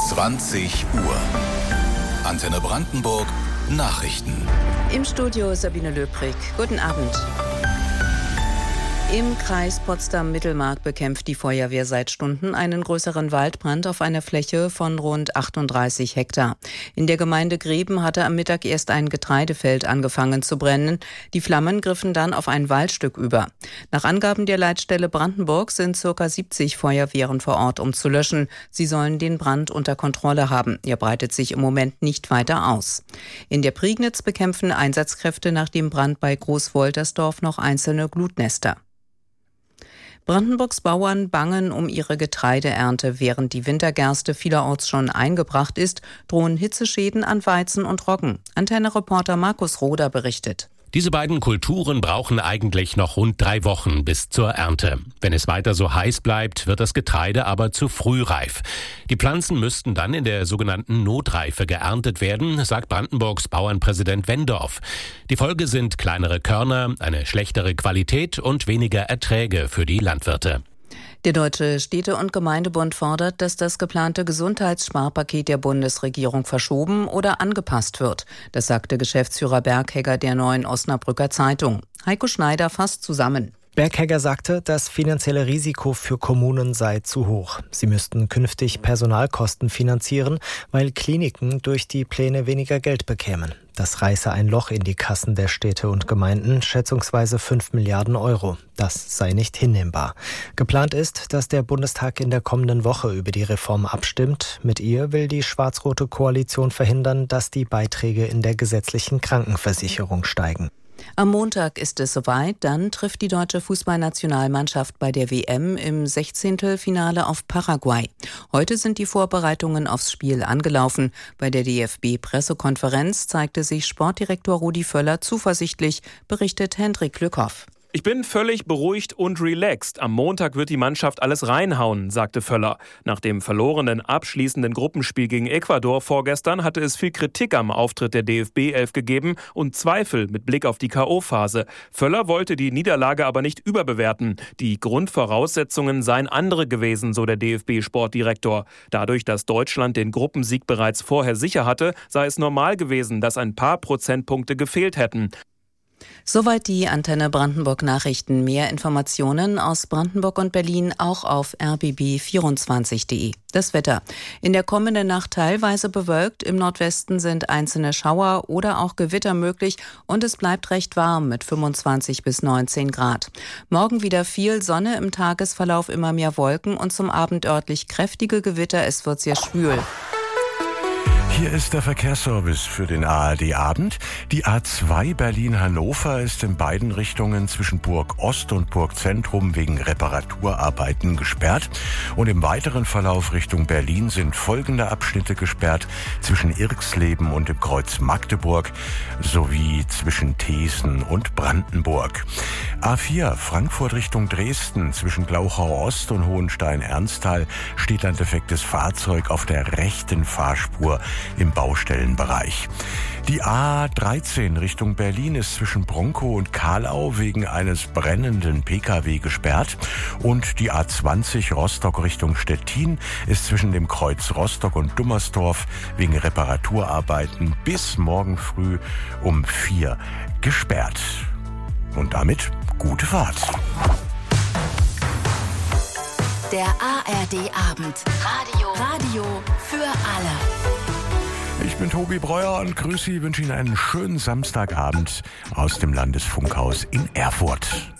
20 Uhr. Antenne Brandenburg Nachrichten. Im Studio Sabine Löbrig. Guten Abend. Im Kreis Potsdam-Mittelmark bekämpft die Feuerwehr seit Stunden einen größeren Waldbrand auf einer Fläche von rund 38 Hektar. In der Gemeinde Greben hatte am Mittag erst ein Getreidefeld angefangen zu brennen. Die Flammen griffen dann auf ein Waldstück über. Nach Angaben der Leitstelle Brandenburg sind ca. 70 Feuerwehren vor Ort, um zu löschen. Sie sollen den Brand unter Kontrolle haben. Er breitet sich im Moment nicht weiter aus. In der Prignitz bekämpfen Einsatzkräfte nach dem Brand bei Großwoltersdorf noch einzelne Glutnester. Brandenburgs Bauern bangen um ihre Getreideernte. Während die Wintergerste vielerorts schon eingebracht ist, drohen Hitzeschäden an Weizen und Roggen. Antenne-Reporter Markus Roder berichtet. Diese beiden Kulturen brauchen eigentlich noch rund 3 Wochen bis zur Ernte. Wenn es weiter so heiß bleibt, wird das Getreide aber zu früh reif. Die Pflanzen müssten dann in der sogenannten Notreife geerntet werden, sagt Brandenburgs Bauernpräsident Wendorf. Die Folge sind kleinere Körner, eine schlechtere Qualität und weniger Erträge für die Landwirte. Der Deutsche Städte- und Gemeindebund fordert, dass das geplante Gesundheitssparpaket der Bundesregierung verschoben oder angepasst wird. Das sagte Geschäftsführer Berghegger der Neuen Osnabrücker Zeitung. Heiko Schneider fasst zusammen. Berghegger sagte, das finanzielle Risiko für Kommunen sei zu hoch. Sie müssten künftig Personalkosten finanzieren, weil Kliniken durch die Pläne weniger Geld bekämen. Das reiße ein Loch in die Kassen der Städte und Gemeinden, schätzungsweise 5 Milliarden Euro. Das sei nicht hinnehmbar. Geplant ist, dass der Bundestag in der kommenden Woche über die Reform abstimmt. Mit ihr will die schwarz-rote Koalition verhindern, dass die Beiträge in der gesetzlichen Krankenversicherung steigen. Am Montag ist es soweit, dann trifft die deutsche Fußballnationalmannschaft bei der WM im 16. auf Paraguay. Heute sind die Vorbereitungen aufs Spiel angelaufen. Bei der DFB-Pressekonferenz zeigte sich Sportdirektor Rudi Völler zuversichtlich, berichtet Hendrik Lückhoff. Ich bin völlig beruhigt und relaxed. Am Montag wird die Mannschaft alles reinhauen, sagte Völler. Nach dem verlorenen abschließenden Gruppenspiel gegen Ecuador vorgestern hatte es viel Kritik am Auftritt der DFB-11 gegeben und Zweifel mit Blick auf die K.O.-Phase. Völler wollte die Niederlage aber nicht überbewerten. Die Grundvoraussetzungen seien andere gewesen, so der DFB-Sportdirektor. Dadurch, dass Deutschland den Gruppensieg bereits vorher sicher hatte, sei es normal gewesen, dass ein paar Prozentpunkte gefehlt hätten. Soweit die Antenne Brandenburg Nachrichten. Mehr Informationen aus Brandenburg und Berlin auch auf rbb24.de. Das Wetter. In der kommenden Nacht teilweise bewölkt. Im Nordwesten sind einzelne Schauer oder auch Gewitter möglich und es bleibt recht warm mit 25 bis 19 Grad. Morgen wieder viel Sonne, im Tagesverlauf immer mehr Wolken und zum Abend örtlich kräftige Gewitter. Es wird sehr schwül. Hier ist der Verkehrsservice für den ARD-Abend. Die A2 Berlin-Hannover ist in beiden Richtungen zwischen Burg Ost und Burg Zentrum wegen Reparaturarbeiten gesperrt. Und im weiteren Verlauf Richtung Berlin sind folgende Abschnitte gesperrt: zwischen Irxleben und dem Kreuz Magdeburg sowie zwischen Thesen und Brandenburg. A4 Frankfurt Richtung Dresden zwischen Glauchau Ost und Hohenstein-Ernsthal steht ein defektes Fahrzeug auf der rechten Fahrspur im Baustellenbereich. Die A13 Richtung Berlin ist zwischen Bronkow und Kahlau wegen eines brennenden Pkw gesperrt. Und die A20 Rostock Richtung Stettin ist zwischen dem Kreuz Rostock und Dummersdorf wegen Reparaturarbeiten bis morgen früh um 4 gesperrt. Und damit gute Fahrt. Der ARD-Abend. Radio für alle. Ich bin Tobi Breuer und grüße Sie, wünsche Ihnen einen schönen Samstagabend aus dem Landesfunkhaus in Erfurt.